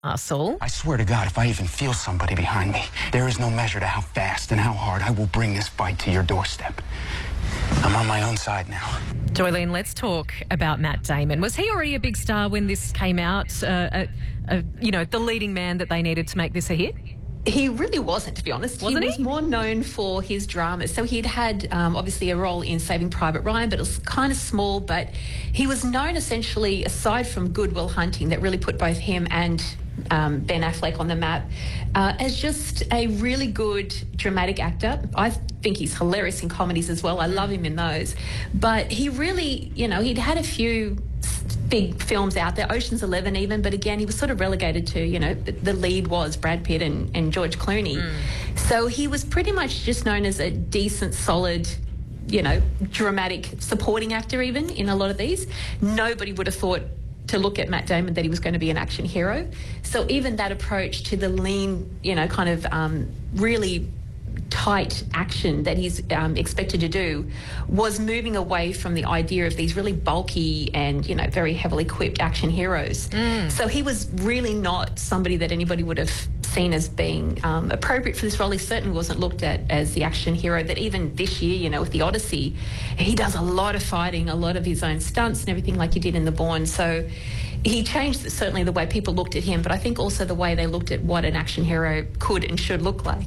Newcastle. I swear to God, if I even feel somebody behind me, there is no measure to how fast and how hard I will bring this fight to your doorstep. I'm on my own side now. Joylene, let's talk about Matt Damon. Was he already a big star when this came out? The leading man that they needed to make this a hit? He really wasn't, to be honest. Wasn't he was more known for his dramas. So he'd had, obviously, a role in Saving Private Ryan, but it was kind of small. But he was known, essentially, aside from Good Will Hunting, that really put both him and Ben Affleck on the map, as just a really good dramatic actor. I think he's hilarious in comedies as well. I love him in those. But he really, he'd had a few big films out there, Ocean's 11 even, but again, he was sort of relegated to, the lead was Brad Pitt and George Clooney. So he was pretty much just known as a decent, solid, dramatic supporting actor even in a lot of these. Nobody would have thought to look at Matt Damon that he was going to be an action hero. So even that approach to the lean, really tight action that he's expected to do was moving away from the idea of these really bulky and, very heavily equipped action heroes. So he was really not somebody that anybody would have seen as being appropriate for this role. He certainly wasn't looked at as the action hero that even this year, with the Odyssey, he does a lot of fighting, a lot of his own stunts and everything like he did in The Bourne. So he changed certainly the way people looked at him, but I think also the way they looked at what an action hero could and should look like.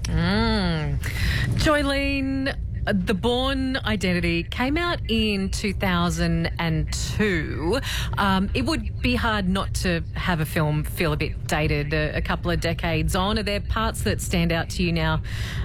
Joylene, The Bourne Identity came out in 2002. It would be hard not to have a film feel a bit dated a couple of decades on. Are there parts that stand out to you now,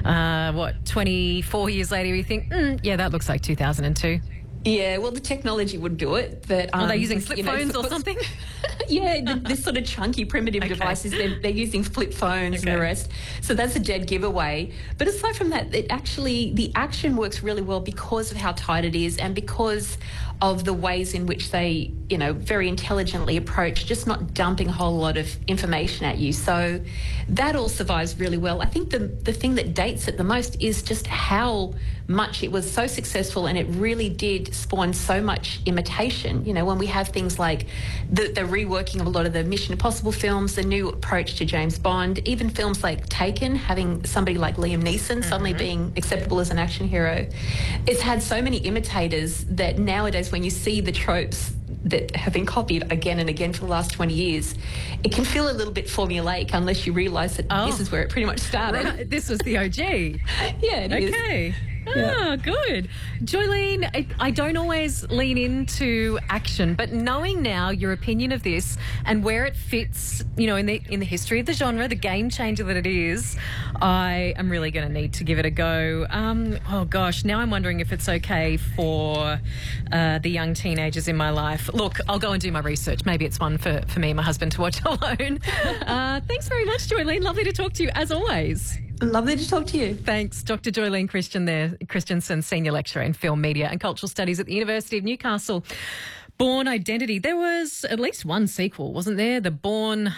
24 years later, you think, yeah, that looks like 2002? Yeah, well, the technology would do it. But are they using flip phones or something? Yeah, this sort of chunky, primitive devices, they're using flip phones and the rest. So that's a dead giveaway. But aside from that, the action works really well because of how tight it is and because of the ways in which they, very intelligently approach just not dumping a whole lot of information at you. So that all survives really well. I think the thing that dates it the most is just how much it was so successful, and it really did spawn so much imitation. When we have things like the reworking of a lot of the Mission Impossible films, the new approach to James Bond, even films like Taken, having somebody like Liam Neeson suddenly being acceptable as an action hero. It's had so many imitators that nowadays when you see the tropes that have been copied again and again for the last 20 years, it can feel a little bit formulaic unless you realise that this is where it pretty much started. Right. This was the OG. Yeah, it is. Okay. Yeah. Good. Joylene, I don't always lean into action, but knowing now your opinion of this and where it fits, in the history of the genre, the game changer that it is, I am really going to need to give it a go. Now I'm wondering if it's okay for the young teenagers in my life. Look, I'll go and do my research. Maybe it's one for me and my husband to watch alone. Thanks very much, Joylene. Lovely to talk to you, as always. Lovely to talk to you. Thanks, Dr. Joylene Christensen, Senior Lecturer in Film, Media and Cultural Studies at the University of Newcastle. Bourne Identity. There was at least one sequel, wasn't there? The Bourne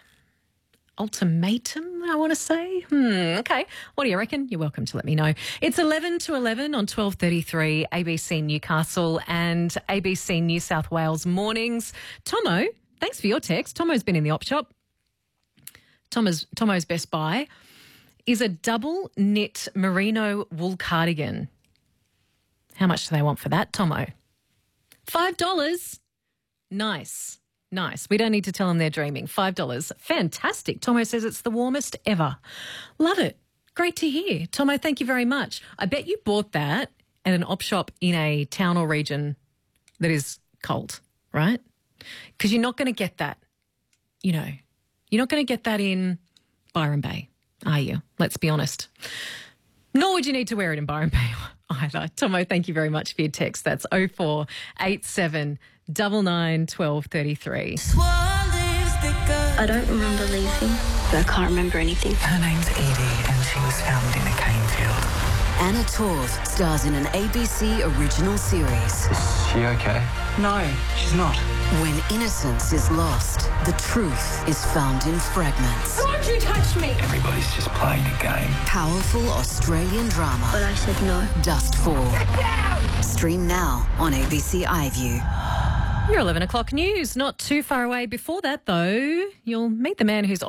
Ultimatum, I want to say. Okay. What do you reckon? You're welcome to let me know. It's 11 to 11 on 12:33 ABC Newcastle and ABC New South Wales mornings. Tomo, thanks for your text. Tomo's been in the op shop. Tomo's best buy is a double knit merino wool cardigan. How much do they want for that, Tomo? $5. Nice. We don't need to tell them they're dreaming. $5. Fantastic. Tomo says it's the warmest ever. Love it. Great to hear. Tomo, thank you very much. I bet you bought that at an op shop in a town or region that is cold, right? Because you're not going to get that, you're not going to get that in Byron Bay, are you? Let's be honest. Nor would you need to wear it in Byron Bay either. Tomo, thank you very much for your text. That's 0487 99 1233. I don't remember leaving, but I can't remember anything. Her name's Edie and she was found in a cane field. Anna Torv stars in an ABC original series. Is she okay? No, she's not. When innocence is lost, the truth is found in fragments. Why'd you touch me? Everybody's just playing a game. Powerful Australian drama. But I said no. Dustfall. Stream now on ABC iView. Your 11 o'clock news. Not too far away before that, though. You'll meet the man who's